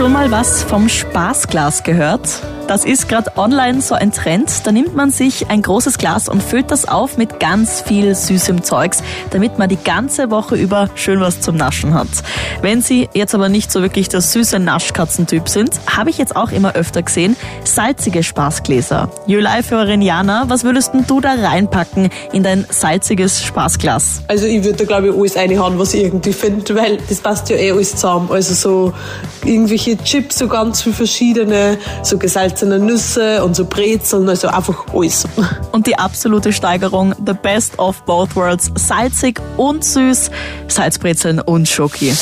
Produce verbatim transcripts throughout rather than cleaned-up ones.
Schon mal was vom Spaßglas gehört? Das ist gerade online so ein Trend. Da nimmt man sich ein großes Glas und füllt das auf mit ganz viel süßem Zeugs, damit man die ganze Woche über schön was zum Naschen hat. Wenn Sie jetzt aber nicht so wirklich der süße Naschkatzentyp sind, habe ich jetzt auch immer öfter gesehen, salzige Spaßgläser. Juli-Führerin Jana, was würdest denn du da reinpacken in dein salziges Spaßglas? Also ich würde da glaube ich alles reinhauen, was ich irgendwie finde, weil das passt ja eh alles zusammen. Also so irgendwelche Chips, so ganz viele verschiedene, so gesalzene Nüsse und so Brezeln, also einfach alles. Und die absolute Steigerung, the best of both worlds, salzig und süß, Salzbrezeln und Schoki.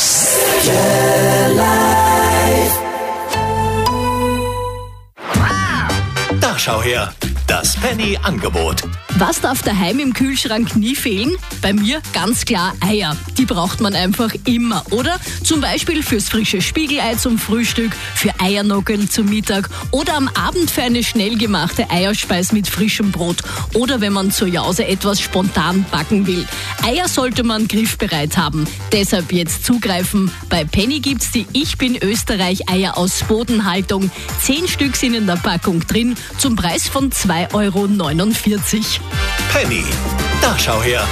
Da schau her, das Penny-Angebot. Was darf daheim im Kühlschrank nie fehlen? Bei mir ganz klar Eier. Die braucht man einfach immer, oder? Zum Beispiel fürs frische Spiegelei zum Frühstück, für Eiernuggeln zum Mittag oder am Abend für eine schnell gemachte Eierspeis mit frischem Brot oder wenn man zur Jause etwas spontan backen will. Eier sollte man griffbereit haben. Deshalb jetzt zugreifen. Bei Penny gibt's die Ich bin Österreich Eier aus Bodenhaltung. Zehn Stück sind in der Packung drin, zum Preis von zwei Euro neunundvierzig. Penny, da schau her.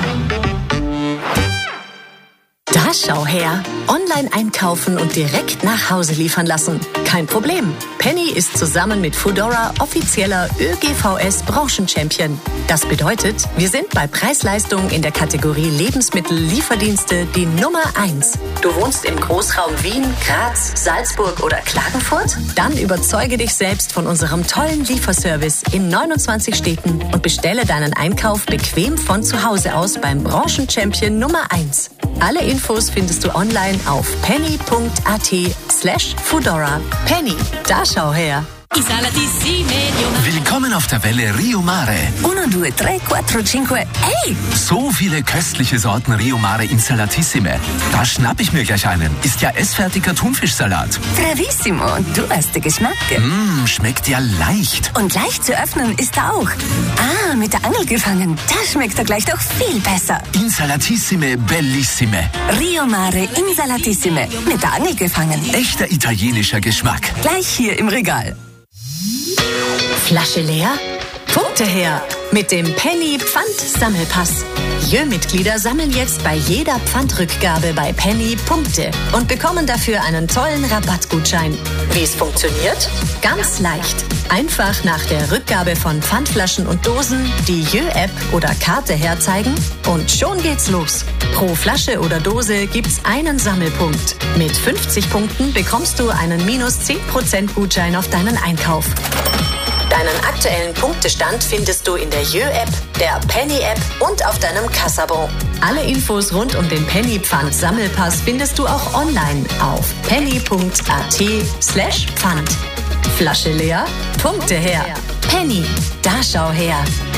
Da schau her. Online einkaufen und direkt nach Hause liefern lassen. Kein Problem. Penny ist zusammen mit Foodora offizieller ÖGVS-Branchenchampion. Das bedeutet, wir sind bei Preis-Leistung in der Kategorie Lebensmittel-Lieferdienste die Nummer eins. Du wohnst im Großraum Wien, Graz, Salzburg oder Klagenfurt? Dann überzeuge dich selbst von unserem tollen Lieferservice in neunundzwanzig Städten und bestelle deinen Einkauf bequem von zu Hause aus beim Branchenchampion Nummer eins. Alle Infos findest du online auf penny.at slash Foodora. Penny, da schau her. Willkommen auf der Welle Rio Mare. Uno, due, tre, quattro, cinque. Ey! So viele köstliche Sorten Rio Mare Insalatissime. Da schnapp ich mir gleich einen. Ist ja essfertiger Thunfischsalat. Bravissimo, du hast den Geschmack. Mmm, schmeckt ja leicht. Und leicht zu öffnen ist er auch. Ah, mit der Angel gefangen. Das schmeckt er gleich doch viel besser. Insalatissime Bellissime. Rio Mare Insalatissime. Mit der Angel gefangen. Echter italienischer Geschmack. Gleich hier im Regal. Flasche leer? Punkte her! Mit dem Penny Pfand-Sammelpass. Jö-Mitglieder sammeln jetzt bei jeder Pfandrückgabe bei Penny Punkte und bekommen dafür einen tollen Rabattgutschein. Wie es funktioniert? Ganz leicht. Einfach nach der Rückgabe von Pfandflaschen und Dosen die Jö-App oder Karte herzeigen und schon geht's los. Pro Flasche oder Dose gibt's einen Sammelpunkt. Mit fünfzig Punkten bekommst du einen minus zehn Prozent Gutschein auf deinen Einkauf. Deinen aktuellen Punktestand findest du in der Jö-App, der Penny-App und auf deinem Kassabon. Alle Infos rund um den Penny-Pfand-Sammelpass findest du auch online auf penny.at slash Pfand. Flasche leer, Punkte her. Penny, da schau her.